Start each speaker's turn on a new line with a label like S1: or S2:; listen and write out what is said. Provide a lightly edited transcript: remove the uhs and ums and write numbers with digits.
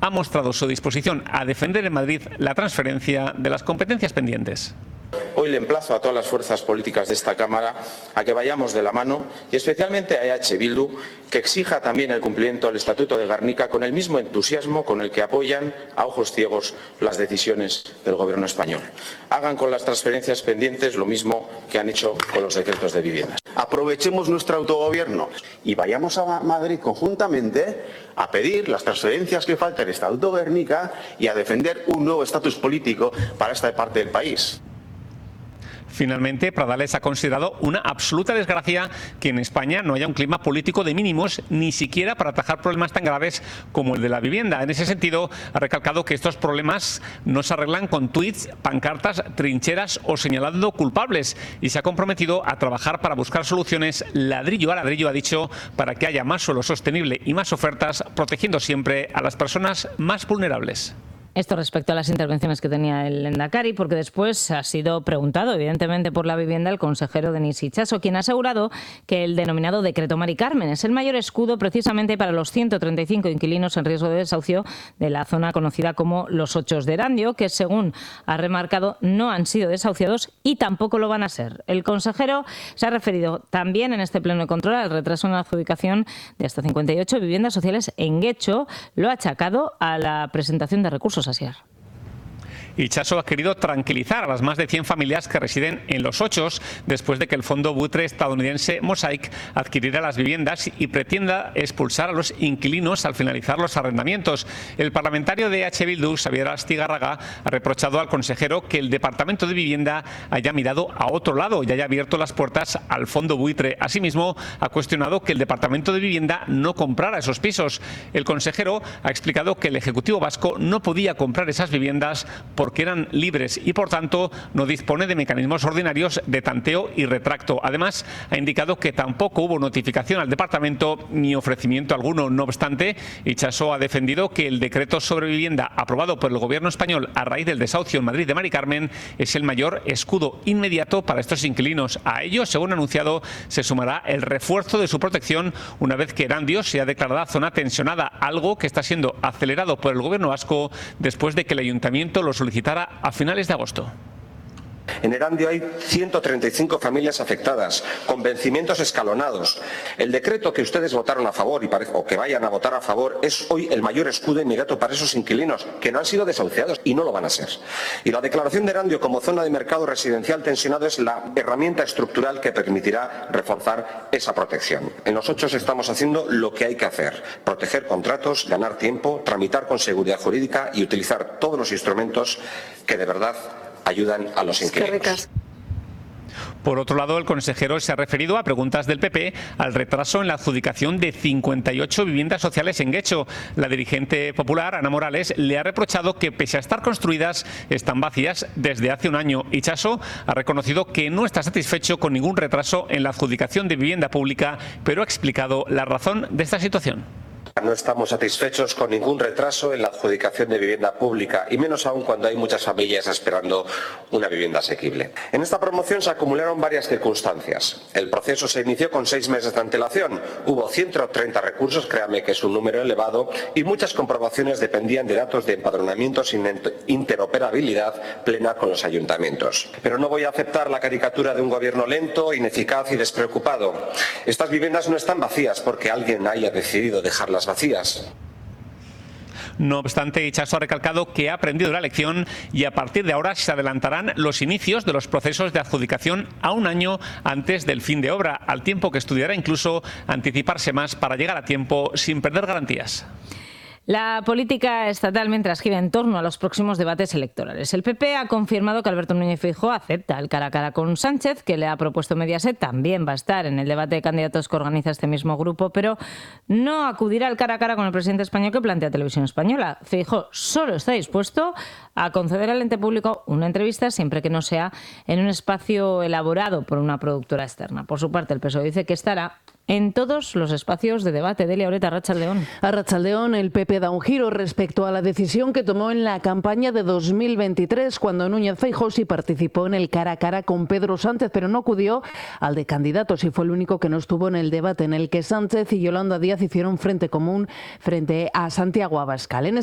S1: ha mostrado su disposición a defender en Madrid la transferencia de las competencias pendientes.
S2: Hoy le emplazo a todas las fuerzas políticas de esta Cámara a que vayamos de la mano y especialmente a EH Bildu que exija también el cumplimiento del Estatuto de Gernika con el mismo entusiasmo con el que apoyan a ojos ciegos las decisiones del Gobierno español. Hagan con las transferencias pendientes lo mismo que han hecho con los decretos de viviendas.
S3: Aprovechemos nuestro autogobierno y vayamos a Madrid conjuntamente a pedir las transferencias que faltan en el Estatuto de Gernika y a defender un nuevo estatus político para esta parte del país.
S1: Finalmente, Pradales ha considerado una absoluta desgracia que en España no haya un clima político de mínimos, ni siquiera para atajar problemas tan graves como el de la vivienda. En ese sentido, ha recalcado que estos problemas no se arreglan con tuits, pancartas, trincheras o señalando culpables, y se ha comprometido a trabajar para buscar soluciones ladrillo a ladrillo, ha dicho, para que haya más suelo sostenible y más ofertas, protegiendo siempre a las personas más vulnerables.
S4: Esto respecto a las intervenciones que tenía el Lehendakari, porque después ha sido preguntado, evidentemente, por la vivienda el consejero Denis Itxaso, quien ha asegurado que el denominado Decreto Mari Carmen es el mayor escudo precisamente para los 135 inquilinos en riesgo de desahucio de la zona conocida como Los Ochos de Erandio, que, según ha remarcado, no han sido desahuciados y tampoco lo van a ser. El consejero se ha referido también en este pleno de control al retraso en la adjudicación de hasta 58 viviendas sociales en Guecho. Lo ha achacado a la presentación de recursos.
S1: Itxaso ha querido tranquilizar a las más de 100 familias que residen en Los Ochos después de que el fondo buitre estadounidense Mosaic adquiriera las viviendas y pretenda expulsar a los inquilinos al finalizar los arrendamientos. El parlamentario de EH Bildu, Xabier Astigarraga, ha reprochado al consejero que el Departamento de Vivienda haya mirado a otro lado y haya abierto las puertas al fondo buitre. Asimismo, ha cuestionado que el Departamento de Vivienda no comprara esos pisos. El consejero ha explicado que el Ejecutivo vasco no podía comprar esas viviendas porque eran libres y, por tanto, no dispone de mecanismos ordinarios de tanteo y retracto. Además, ha indicado que tampoco hubo notificación al departamento ni ofrecimiento alguno. No obstante, Itxaso ha defendido que el decreto sobre vivienda aprobado por el Gobierno español a raíz del desahucio en Madrid de Mari Carmen es el mayor escudo inmediato para estos inquilinos. A ello, según ha anunciado, se sumará el refuerzo de su protección una vez que Erandio sea declarada zona tensionada, algo que está siendo acelerado por el Gobierno vasco después de que el Ayuntamiento lo solicitara a finales de agosto.
S5: En Erandio hay 135 familias afectadas, con vencimientos escalonados. El decreto que ustedes votaron a favor o que vayan a votar a favor es hoy el mayor escudo inmediato para esos inquilinos que no han sido desahuciados y no lo van a ser. Y la declaración de Erandio como zona de mercado residencial tensionado es la herramienta estructural que permitirá reforzar esa protección. En Los Ochos estamos haciendo lo que hay que hacer: proteger contratos, ganar tiempo, tramitar con seguridad jurídica y utilizar todos los instrumentos que de verdad ayudan a los inquilinos.
S1: Por otro lado, el consejero se ha referido a preguntas del PP al retraso en la adjudicación de 58 viviendas sociales en Guecho. La dirigente popular, Ana Morales, le ha reprochado que, pese a estar construidas, están vacías desde hace un año. Itxaso ha reconocido que no está satisfecho con ningún retraso en la adjudicación de vivienda pública, pero ha explicado la razón de esta situación.
S5: No estamos satisfechos con ningún retraso en la adjudicación de vivienda pública, y menos aún cuando hay muchas familias esperando una vivienda asequible. En esta promoción se acumularon varias circunstancias. El proceso se inició con 6 meses de antelación. Hubo 130 recursos, créame que es un número elevado, y muchas comprobaciones dependían de datos de empadronamiento sin interoperabilidad plena con los ayuntamientos. Pero no voy a aceptar la caricatura de un gobierno lento, ineficaz y despreocupado. Estas viviendas no están vacías porque alguien haya decidido dejarlas vacías.
S1: No obstante, Itxaso ha recalcado que ha aprendido la lección y a partir de ahora se adelantarán los inicios de los procesos de adjudicación a un año antes del fin de obra, al tiempo que estudiará incluso anticiparse más para llegar a tiempo sin perder garantías.
S4: La política estatal mientras gira en torno a los próximos debates electorales. El PP ha confirmado que Alberto Núñez Feijóo acepta el cara a cara con Sánchez, que le ha propuesto Mediaset. También va a estar en el debate de candidatos que organiza este mismo grupo, pero no acudirá al cara a cara con el presidente español que plantea Televisión Española. Feijóo solo está dispuesto a conceder al ente público una entrevista siempre que no sea en un espacio elaborado por una productora externa. Por su parte, el PSOE dice que estará en todos los espacios de debate. Delia Oreta, Arratsaldeón.
S6: Arratsaldeón, el PP da un giro respecto a la decisión que tomó en la campaña de 2023, cuando Núñez Feijóo sí participó en el cara a cara con Pedro Sánchez, pero no acudió al de candidatos y fue el único que no estuvo en el debate en el que Sánchez y Yolanda Díaz hicieron frente común frente a Santiago Abascal.